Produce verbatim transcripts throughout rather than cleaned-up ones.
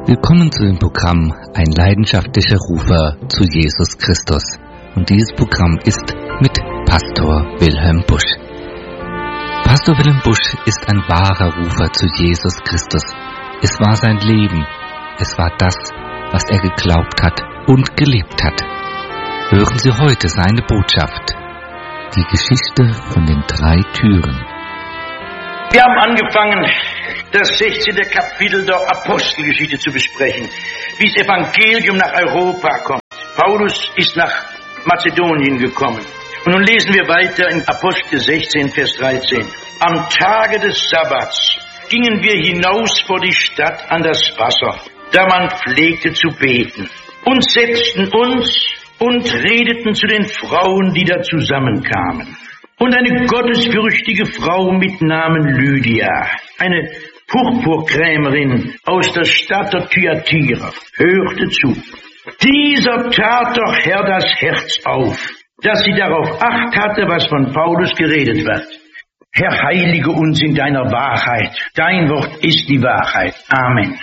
Willkommen zu dem Programm Ein leidenschaftlicher Rufer zu Jesus Christus. Und dieses Programm ist mit Pastor Wilhelm Busch. Pastor Wilhelm Busch ist ein wahrer Rufer zu Jesus Christus. Es war sein Leben. Es war das, was er geglaubt hat und gelebt hat. Hören Sie heute seine Botschaft. Die Geschichte von den drei Türen. Wir haben angefangen, das sechzehnte Kapitel der Apostelgeschichte zu besprechen, wie das Evangelium nach Europa kommt. Paulus ist nach Mazedonien gekommen. Und nun lesen wir weiter in Apostel sechzehn, Vers dreizehn. Am Tage des Sabbats gingen wir hinaus vor die Stadt an das Wasser, da man pflegte zu beten, und setzten uns und redeten zu den Frauen, die da zusammenkamen. Und eine gottesfürchtige Frau mit Namen Lydia, eine Purpurkrämerin aus der Stadt der Thyatira, hörte zu. Dieser tat doch Herr das Herz auf, dass sie darauf Acht hatte, was von Paulus geredet wird. Herr, heilige uns in deiner Wahrheit. Dein Wort ist die Wahrheit. Amen.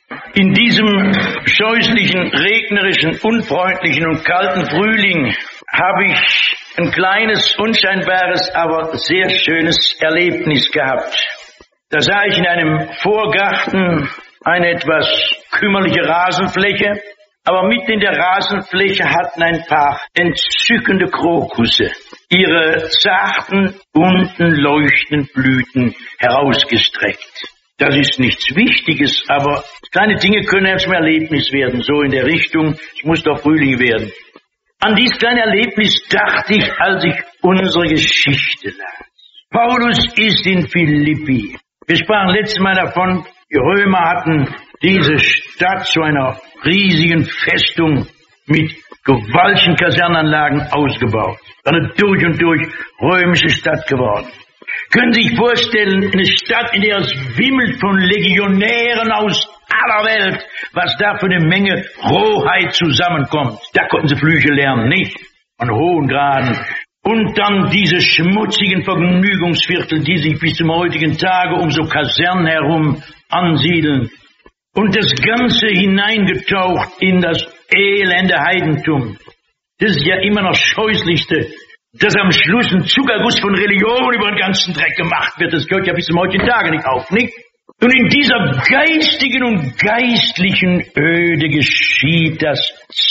In diesem scheußlichen, regnerischen, unfreundlichen und kalten Frühling habe ich ein kleines, unscheinbares, aber sehr schönes Erlebnis gehabt. Da sah ich in einem Vorgarten eine etwas kümmerliche Rasenfläche, aber mitten in der Rasenfläche hatten ein paar entzückende Krokusse ihre zarten, bunten, leuchtenden Blüten herausgestreckt. Das ist nichts Wichtiges, aber kleine Dinge können zum Erlebnis werden, so in der Richtung, es muss doch Frühling werden. An dieses kleine Erlebnis dachte ich, als ich unsere Geschichte las. Paulus ist in Philippi. Wir sprachen letztes Mal davon, die Römer hatten diese Stadt zu einer riesigen Festung mit gewaltigen Kasernenanlagen ausgebaut. Eine durch und durch römische Stadt geworden. Können Sie sich vorstellen, eine Stadt, in der es wimmelt von Legionären aus aller Welt, was da für eine Menge Rohheit zusammenkommt. Da konnten sie Flüche lernen, nicht? An hohen Graden. Und dann diese schmutzigen Vergnügungsviertel, die sich bis zum heutigen Tage um so Kasernen herum ansiedeln. Und das Ganze hineingetaucht in das elende Heidentum. Das ist ja immer noch das Scheußlichste, dass am Schluss ein Zuckerguss von Religion über den ganzen Dreck gemacht wird. Das gehört ja bis zum heutigen Tage nicht auf, nicht? Und in dieser geistigen und geistlichen Öde geschieht das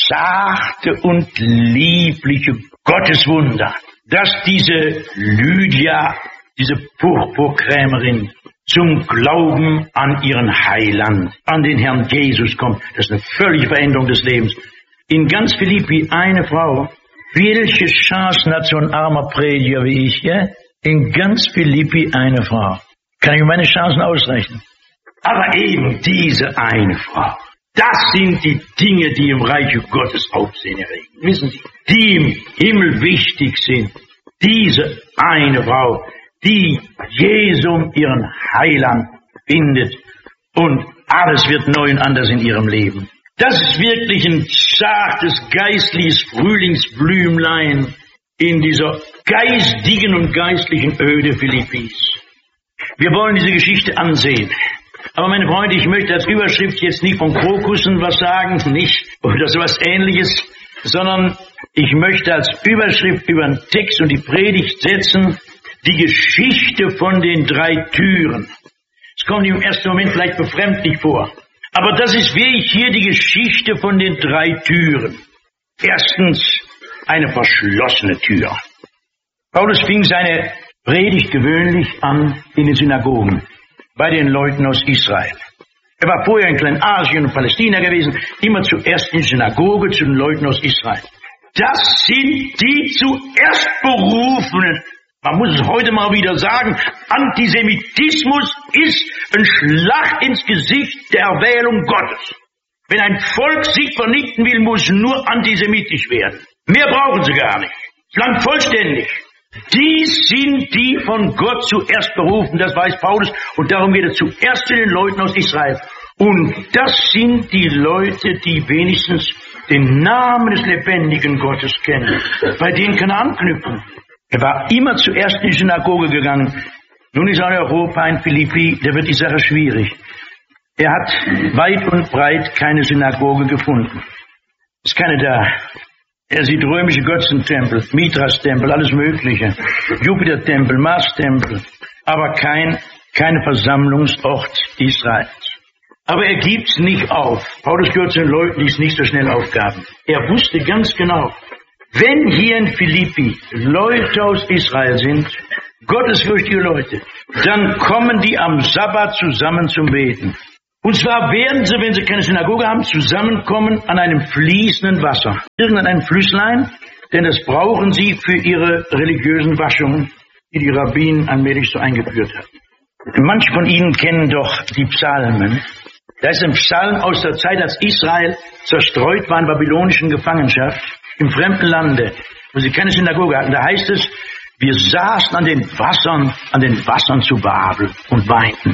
zarte und liebliche Gotteswunder, dass diese Lydia, diese Purpurkrämerin, zum Glauben an ihren Heiland, an den Herrn Jesus kommt. Das ist eine völlige Veränderung des Lebens. In ganz Philippi eine Frau, welche Chance hat so ein armer Prediger wie ich, ja? In ganz Philippi eine Frau. Kann ich meine Chancen ausrechnen? Aber eben diese eine Frau. Das sind die Dinge, die im Reiche Gottes Aufsehen erregen. Wissen Sie, die im Himmel wichtig sind. Diese eine Frau, die Jesum ihren Heiland findet und alles wird neu und anders in ihrem Leben. Das ist wirklich ein zartes, geistliches Frühlingsblümlein in dieser geistigen und geistlichen Öde Philippis. Wir wollen diese Geschichte ansehen. Aber meine Freunde, ich möchte als Überschrift jetzt nicht von Krokussen was sagen, nicht, oder sowas Ähnliches, sondern ich möchte als Überschrift über den Text und die Predigt setzen, die Geschichte von den drei Türen. Es kommt im ersten Moment vielleicht befremdlich vor. Aber das ist wirklich hier die Geschichte von den drei Türen. Erstens, eine verschlossene Tür. Paulus fing seine Predigt gewöhnlich an in den Synagogen, bei den Leuten aus Israel. Er war vorher in Kleinasien und Palästina gewesen, immer zuerst in der Synagoge zu den Leuten aus Israel. Das sind die zuerst Berufenen. Man muss es heute mal wieder sagen, Antisemitismus ist ein Schlag ins Gesicht der Erwählung Gottes. Wenn ein Volk sich vernichten will, muss nur antisemitisch werden. Mehr brauchen sie gar nicht. Es langt vollständig. Die sind die von Gott zuerst berufen, das weiß Paulus, und darum geht er zuerst zu den Leuten aus Israel. Und das sind die Leute, die wenigstens den Namen des lebendigen Gottes kennen. Bei denen kann er anknüpfen. Er war immer zuerst in die Synagoge gegangen. Nun ist er in Europa, in Philippi, da wird die Sache schwierig. Er hat weit und breit keine Synagoge gefunden. Ist keine da. Er sieht römische Götzentempel, Mithras-Tempel, alles Mögliche, Jupiter-Tempel, Mars-Tempel, aber kein, keine Versammlungsort Israels. Aber er gibt's nicht auf. Paulus gehört zu den Leuten, die es nicht so schnell aufgaben. Er wusste ganz genau, wenn hier in Philippi Leute aus Israel sind, gottesfürchtige Leute, dann kommen die am Sabbat zusammen zum Beten. Und zwar werden sie, wenn sie keine Synagoge haben, zusammenkommen an einem fließenden Wasser. Irgendein Flüsslein, denn das brauchen sie für ihre religiösen Waschungen, die die Rabbinen allmählich so eingeführt hatten. Manche von Ihnen kennen doch die Psalmen. Da ist ein Psalm aus der Zeit, als Israel zerstreut war in babylonischen Gefangenschaft, im fremden Lande, wo sie keine Synagoge hatten. Da heißt es, wir saßen an den Wassern, an den Wassern zu Babel und weinten.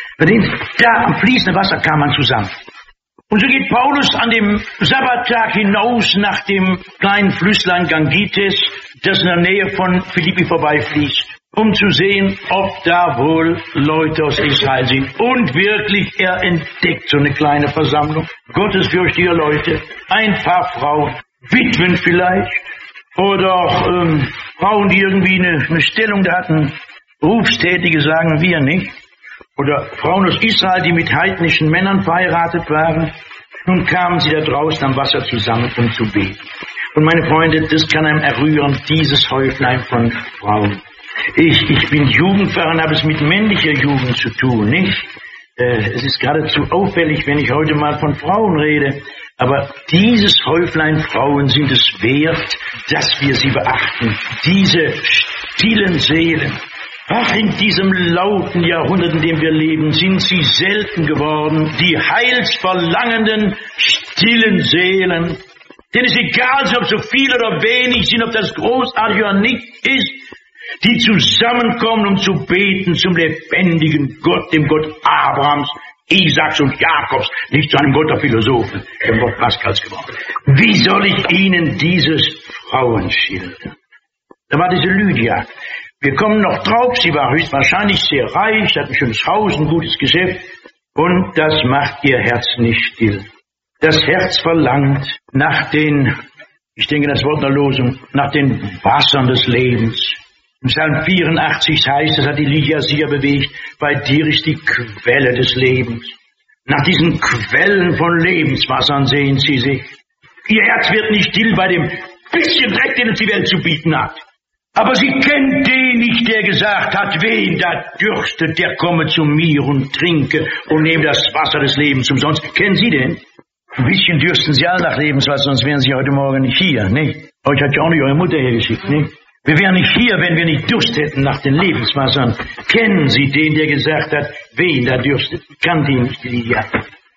Da am fließenden Wasser kam man zusammen. Und so geht Paulus an dem Sabbattag hinaus nach dem kleinen Flüsslein Gangites, das in der Nähe von Philippi vorbeifließt, um zu sehen, ob da wohl Leute aus Israel sind. Und wirklich, er entdeckt so eine kleine Versammlung, gottesfürchtige Leute, ein paar Frauen, Witwen vielleicht, oder auch ähm, Frauen, die irgendwie eine, eine Stellung da hatten, Berufstätige, sagen wir nicht, oder Frauen aus Israel, die mit heidnischen Männern verheiratet waren. Nun kamen sie da draußen am Wasser zusammen, um zu beten. Und meine Freunde, das kann einem errühren, dieses Häuflein von Frauen. Ich, ich bin Jugendpfarrer und habe es mit männlicher Jugend zu tun, nicht? Äh, es ist geradezu auffällig, wenn ich heute mal von Frauen rede. Aber dieses Häuflein Frauen sind es wert, dass wir sie beachten. Diese stillen Seelen. Ach, in diesem lauten Jahrhundert, in dem wir leben, sind sie selten geworden, die heilsverlangenden, stillen Seelen. Denn es ist egal, ob so viel oder wenig sind, ob das großartig oder nicht ist, die zusammenkommen, um zu beten zum lebendigen Gott, dem Gott Abrahams, Isaaks und Jakobs, nicht zu einem Gott der Philosophen, dem Gott Paskals geworden. Wie soll ich Ihnen dieses Frauen schildern? Da war diese Lydia. Wir kommen noch drauf, sie war höchstwahrscheinlich sehr reich, hat ein schönes Haus, ein gutes Geschäft, und das macht ihr Herz nicht still. Das Herz verlangt nach den, ich denke das Wort der Losung, nach den Wassern des Lebens. Im Psalm vierundachtzig heißt, das hat die Lydia sehr bewegt, bei dir ist die Quelle des Lebens. Nach diesen Quellen von Lebenswassern sehen sie sich. Ihr Herz wird nicht still bei dem bisschen Dreck, den es die Welt zu bieten hat. Aber sie kennt den nicht, der gesagt hat, wen da dürstet, der komme zu mir und trinke und nehme das Wasser des Lebens umsonst. Kennen Sie den? Ein bisschen dürsten Sie alle nach Lebenswasser, sonst wären Sie heute Morgen nicht hier, nicht? Euch hat ja auch nicht eure Mutter hergeschickt, nicht? Wir wären nicht hier, wenn wir nicht Durst hätten nach den Lebenswassern. Kennen Sie den, der gesagt hat, wen da dürstet? Kann den nicht, Lydia.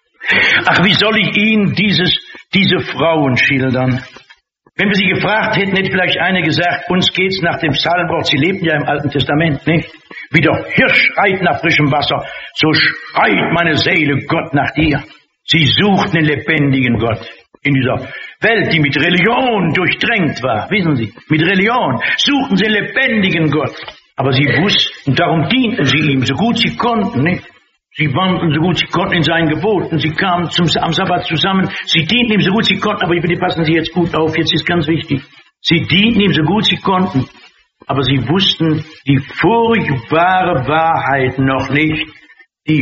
Ach, wie soll ich Ihnen dieses, diese Frauen schildern? Wenn wir sie gefragt hätten, hätte vielleicht eine gesagt, uns geht's nach dem Psalmwort, sie lebten ja im Alten Testament, nicht? Wie der Hirsch schreit nach frischem Wasser, so schreit meine Seele Gott nach dir. Sie suchten den lebendigen Gott in dieser Welt, die mit Religion durchdrängt war, wissen Sie, mit Religion suchten sie den lebendigen Gott. Aber sie wussten, darum dienten sie ihm, so gut sie konnten, nicht? Sie wandelten so gut sie konnten in seinen Geboten. Sie kamen zum, am Sabbat zusammen. Sie dienten ihm so gut sie konnten. Aber bitte passen Sie jetzt gut auf. Jetzt ist ganz wichtig. Sie dienten ihm so gut sie konnten. Aber sie wussten die furchtbare Wahrheit noch nicht. Die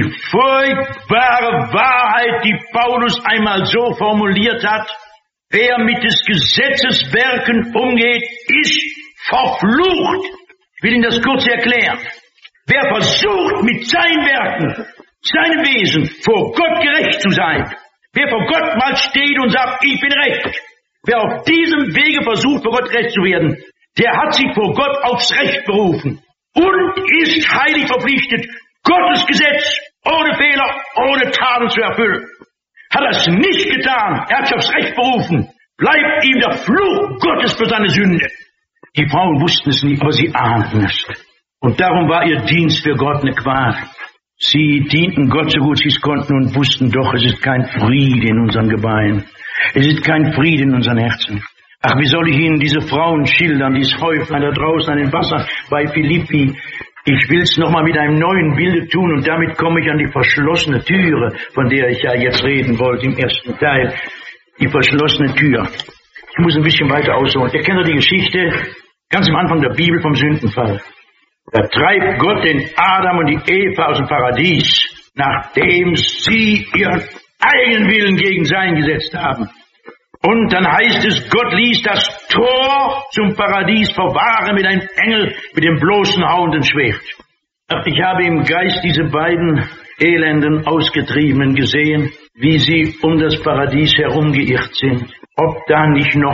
furchtbare Wahrheit, die Paulus einmal so formuliert hat. Wer mit des Gesetzes Werken umgeht, ist verflucht. Ich will Ihnen das kurz erklären. Wer versucht mit seinen Werken, seinem Wesen vor Gott gerecht zu sein, wer vor Gott mal steht und sagt, ich bin recht, wer auf diesem Wege versucht, vor Gott gerecht zu werden, der hat sich vor Gott aufs Recht berufen und ist heilig verpflichtet, Gottes Gesetz ohne Fehler, ohne Tadel zu erfüllen. Hat er es nicht getan, er hat sich aufs Recht berufen, bleibt ihm der Fluch Gottes für seine Sünde. Die Frauen wussten es nicht, aber sie ahnten es. Und darum war ihr Dienst für Gott eine Qual. Sie dienten Gott so gut sie es konnten und wussten doch, es ist kein Friede in unseren Gebeinen. Es ist kein Friede in unseren Herzen. Ach, wie soll ich Ihnen diese Frauen schildern, dieses Häuflein da draußen an den Wassern bei Philippi? Ich will es nochmal mit einem neuen Bilde tun und damit komme ich an die verschlossene Türe, von der ich ja jetzt reden wollte im ersten Teil. Die verschlossene Tür. Ich muss ein bisschen weiter ausholen. Ihr kennt ja die Geschichte ganz am Anfang der Bibel vom Sündenfall. Da treibt Gott den Adam und die Eva aus dem Paradies, nachdem sie ihren eigenen Willen gegen sein gesetzt haben. Und dann heißt es, Gott ließ das Tor zum Paradies verwahren mit einem Engel mit dem bloßen hauenden Schwert. Ach, ich habe im Geist diese beiden elenden Ausgetriebenen gesehen, wie sie um das Paradies herumgeirrt sind. Ob da nicht noch